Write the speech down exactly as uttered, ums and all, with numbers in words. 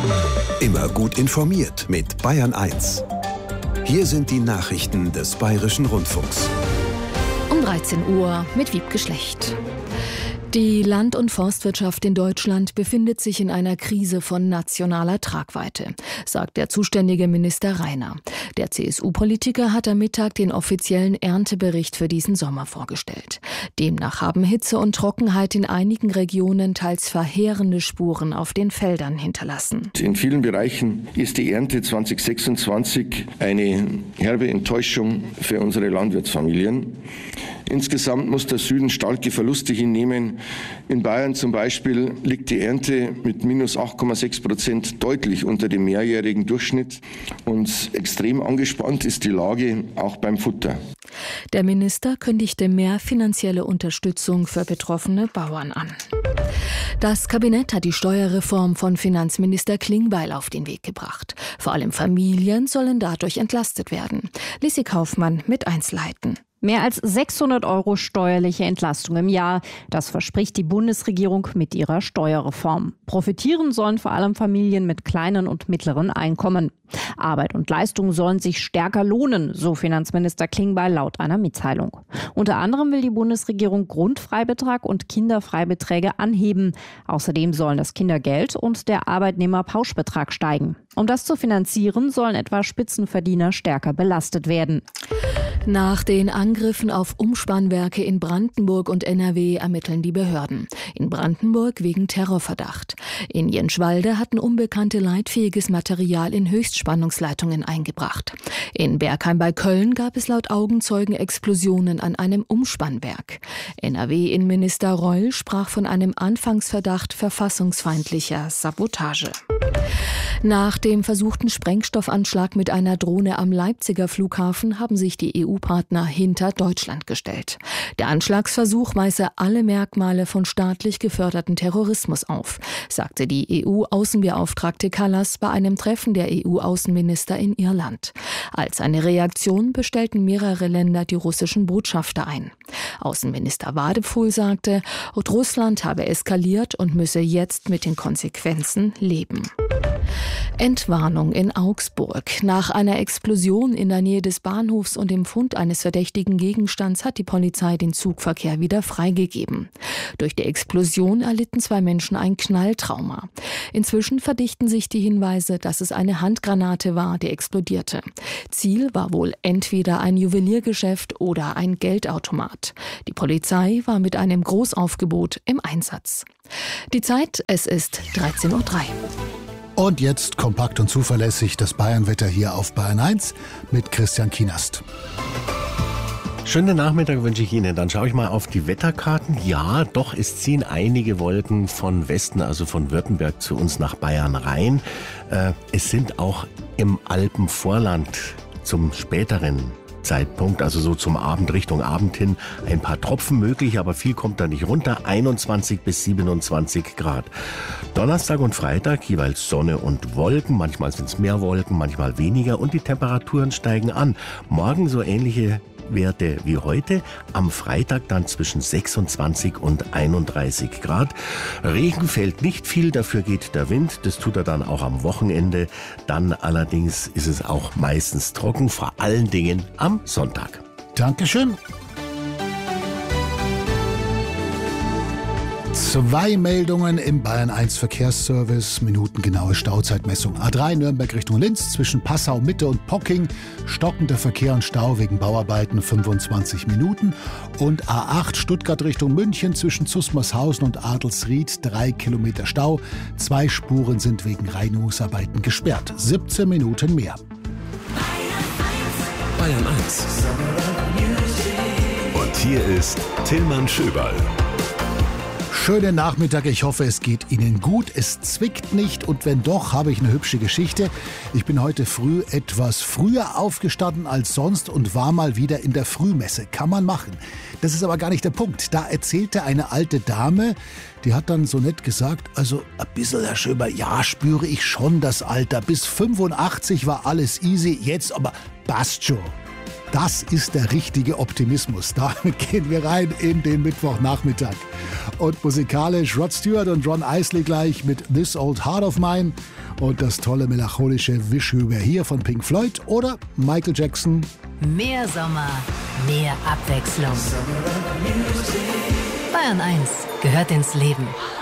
Immer gut informiert mit Bayern eins. Hier sind die Nachrichten des Bayerischen Rundfunks. Um dreizehn Uhr mit Wiebke Schlecht. Die Land- und Forstwirtschaft in Deutschland befindet sich in einer Krise von nationaler Tragweite, sagt der zuständige Minister Rainer. Der C S U-Politiker hat am Mittag den offiziellen Erntebericht für diesen Sommer vorgestellt. Demnach haben Hitze und Trockenheit in einigen Regionen teils verheerende Spuren auf den Feldern hinterlassen. In vielen Bereichen ist die Ernte zwanzig sechsundzwanzig eine herbe Enttäuschung für unsere Landwirtsfamilien. Insgesamt muss der Süden starke Verluste hinnehmen. In Bayern zum Beispiel liegt die Ernte mit minus acht Komma sechs Prozent deutlich unter dem mehrjährigen Durchschnitt. Und extrem angespannt ist die Lage auch beim Futter. Der Minister kündigte mehr finanzielle Unterstützung für betroffene Bauern an. Das Kabinett hat die Steuerreform von Finanzminister Klingbeil auf den Weg gebracht. Vor allem Familien sollen dadurch entlastet werden. Lissi Kaufmann mit Einzelheiten. Mehr als sechshundert Euro steuerliche Entlastung im Jahr. Das verspricht die Bundesregierung mit ihrer Steuerreform. Profitieren sollen vor allem Familien mit kleinen und mittleren Einkommen. Arbeit und Leistung sollen sich stärker lohnen, so Finanzminister Klingbeil laut einer Mitteilung. Unter anderem will die Bundesregierung Grundfreibetrag und Kinderfreibeträge anheben. Außerdem sollen das Kindergeld und der Arbeitnehmerpauschbetrag steigen. Um das zu finanzieren, sollen etwa Spitzenverdiener stärker belastet werden. Nach den Angriffen auf Umspannwerke in Brandenburg und N R W ermitteln die Behörden. In Brandenburg wegen Terrorverdacht. In Jenschwalde hatten Unbekannte leitfähiges Material in Höchstspannungsleitungen eingebracht. In Bergheim bei Köln gab es laut Augenzeugen Explosionen an einem Umspannwerk. N R W-Innenminister Reul sprach von einem Anfangsverdacht verfassungsfeindlicher Sabotage. Nach dem versuchten Sprengstoffanschlag mit einer Drohne am Leipziger Flughafen haben sich die E U-Partner hinter Deutschland gestellt. Der Anschlagsversuch weise alle Merkmale von staatlich geförderten Terrorismus auf, sagte die E U-Außenbeauftragte Kallas bei einem Treffen der E U-Außenminister in Irland. Als eine Reaktion bestellten mehrere Länder die russischen Botschafter ein. Außenminister Wadephul sagte, Russland habe eskaliert und müsse jetzt mit den Konsequenzen leben. Entwarnung in Augsburg. Nach einer Explosion in der Nähe des Bahnhofs und dem Fund eines verdächtigen Gegenstands hat die Polizei den Zugverkehr wieder freigegeben. Durch die Explosion erlitten zwei Menschen ein Knalltrauma. Inzwischen verdichten sich die Hinweise, dass es eine Handgranate war, die explodierte. Ziel war wohl entweder ein Juweliergeschäft oder ein Geldautomat. Die Polizei war mit einem Großaufgebot im Einsatz. Die Zeit, es ist dreizehn Uhr drei. Und jetzt kompakt und zuverlässig das Bayernwetter hier auf Bayern eins mit Christian Kienast. Schönen Nachmittag wünsche ich Ihnen. Dann schaue ich mal auf die Wetterkarten. Ja, doch, es ziehen einige Wolken von Westen, also von Württemberg zu uns nach Bayern rein. Äh, es sind auch im Alpenvorland zum späteren Zeitpunkt, also so zum Abend, Richtung Abend hin, ein paar Tropfen möglich, aber viel kommt da nicht runter. einundzwanzig bis siebenundzwanzig Grad. Donnerstag und Freitag jeweils Sonne und Wolken. Manchmal sind es mehr Wolken, manchmal weniger und die Temperaturen steigen an. Morgen so ähnliche Werte wie heute, am Freitag dann zwischen sechsundzwanzig und einunddreißig Grad. Regen fällt nicht viel, dafür geht der Wind, das tut er dann auch am Wochenende. Dann allerdings ist es auch meistens trocken, vor allen Dingen am Sonntag. Dankeschön. Zwei Meldungen im Bayern eins Verkehrsservice. Minutengenaue Stauzeitmessung. A drei Nürnberg Richtung Linz zwischen Passau Mitte und Pocking. Stockender Verkehr und Stau wegen Bauarbeiten fünfundzwanzig Minuten. Und A acht Stuttgart Richtung München zwischen Zusmarshausen und Adelsried. Drei Kilometer Stau. Zwei Spuren sind wegen Reinigungsarbeiten gesperrt. siebzehn Minuten mehr. Bayern eins. Und hier ist Tillmann Schöberl. Schönen Nachmittag, ich hoffe, es geht Ihnen gut. Es zwickt nicht und wenn doch, habe ich eine hübsche Geschichte. Ich bin heute früh etwas früher aufgestanden als sonst und war mal wieder in der Frühmesse. Kann man machen. Das ist aber gar nicht der Punkt. Da erzählte eine alte Dame, die hat dann so nett gesagt, also ein bisschen, Herr Schöber, ja, spüre ich schon das Alter. Bis fünfundachtzig war alles easy, jetzt aber passt schon. Das ist der richtige Optimismus. Damit gehen wir rein in den Mittwochnachmittag. Und musikalisch Rod Stewart und Ron Isley gleich mit This Old Heart of Mine. und das tolle melancholische Wish You Were Here von Pink Floyd oder Michael Jackson. Mehr Sommer, mehr Abwechslung. Bayern eins gehört ins Leben.